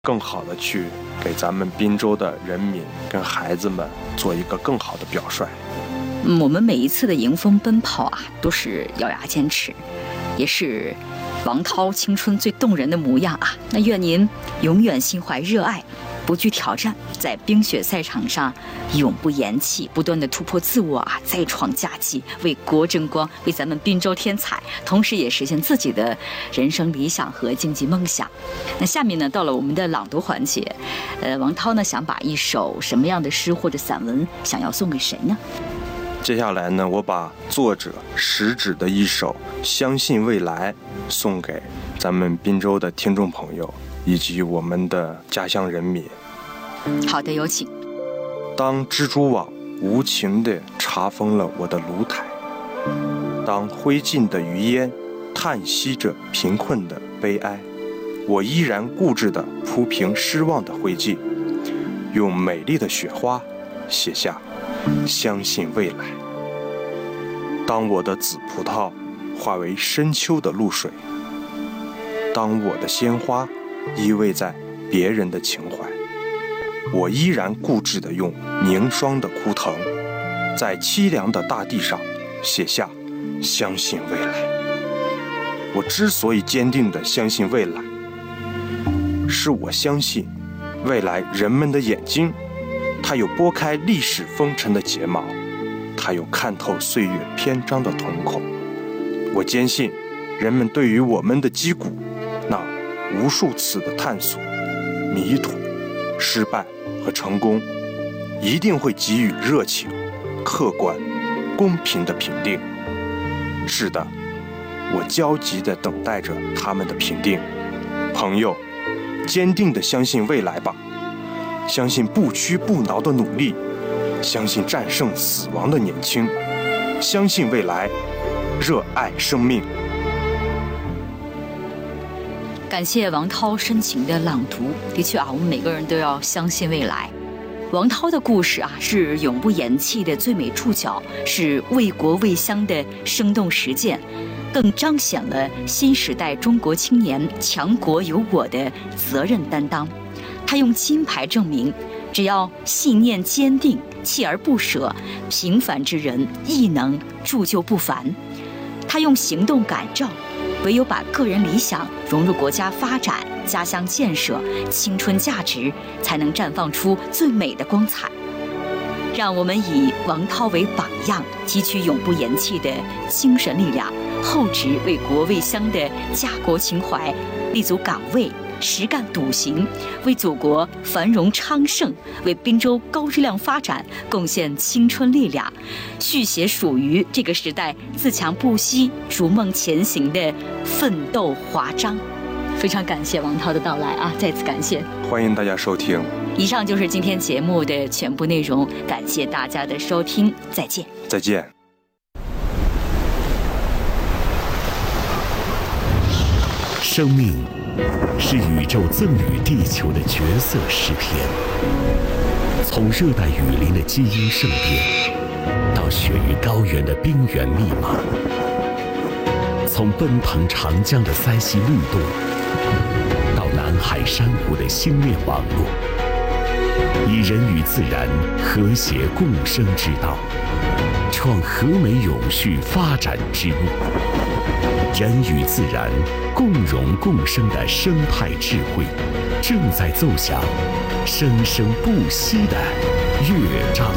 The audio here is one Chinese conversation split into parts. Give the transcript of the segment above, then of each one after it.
更好的去给咱们滨州的人民跟孩子们做一个更好的表率。 我们每一次的迎风奔跑啊，都是咬牙坚持，也是王涛青春最动人的模样啊。那愿您永远心怀热爱，不惧挑战，在冰雪赛场上永不言弃，不断的突破自我啊，再创佳绩，为国争光，为咱们滨州添彩，同时也实现自己的人生理想和竞技梦想。那下面呢，到了我们的朗读环节，王涛呢想把一首什么样的诗或者散文想要送给谁呢？ 接下来呢，我把作者食指的一首《相信未来》送给咱们滨州的听众朋友以及我们的家乡人民。 好的，有请。 当蜘蛛网无情地查封了我的炉台，当灰烬的余烟叹息着贫困的悲哀，我依然固执地铺平失望的灰烬，用美丽的雪花写下相信未来。当我的紫葡萄化为深秋的露水，当我的鲜花依偎在别人的情怀，我依然固执地用凝霜的枯藤，在凄凉的大地上写下相信未来。我之所以坚定地相信未来，是我相信未来人们的眼睛，它有拨开历史风尘的睫毛，它有看透岁月篇章的瞳孔。我坚信人们对于我们的击鼓那无数次的探索、迷途、失败和成功，一定会给予热情、客观、公平的评定。是的，我焦急地等待着他们的评定。朋友，坚定地相信未来吧，相信不屈不挠的努力，相信战胜死亡的年轻，相信未来，热爱生命。 感谢王涛深情的朗读。的确啊，我们每个人都要相信未来。王涛的故事啊，是永不言弃的最美注脚，是为国为乡的生动实践，更彰显了新时代中国青年强国有我的责任担当。他用金牌证明，只要信念坚定，锲而不舍，平凡之人亦能铸就不凡。他用行动感召，唯有把个人理想融入国家发展、家乡建设、青春价值，才能绽放出最美的光彩。让我们以王涛为榜样，汲取永不言弃的精神力量，厚植为国为乡的家国情怀，立足岗位，实干笃行，为祖国繁荣昌盛，为滨州高质量发展贡献青春力量，续写属于这个时代自强不息、逐梦前行的奋斗华章。非常感谢王涛的到来啊，再次感谢， 欢迎大家收听。 以上就是今天节目的全部内容，感谢大家的收听，再见。 再见。 生命是宇宙赠予地球的绝色诗篇，从热带雨林的基因盛变，到雪域高原的冰原密码，从奔腾长江的塞溪律动，到南海珊瑚的星链网络，以人与自然和谐共生之道，创和美永续发展之路。人与自然共荣共生的生态智慧，正在奏响生生不息的乐章。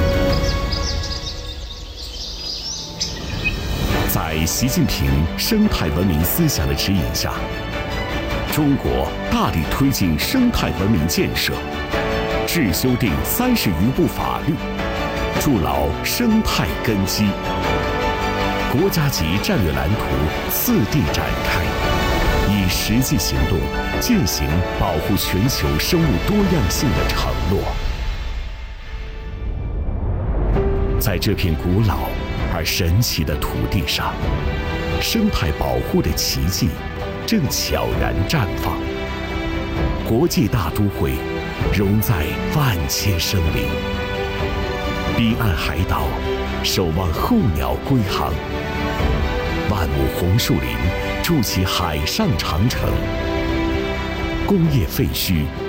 在习近平生态文明思想的指引下，中国大力推进生态文明建设，制修订30余部法律，筑牢生态根基。国家级战略蓝图次第展开，以实际行动践行保护全球生物多样性的承诺。在这片古老而神奇的土地上，生态保护的奇迹正悄然绽放。国际大都会融在万千生灵，彼岸海岛守望候鸟归航，万亩红树林筑起海上长城。工业废墟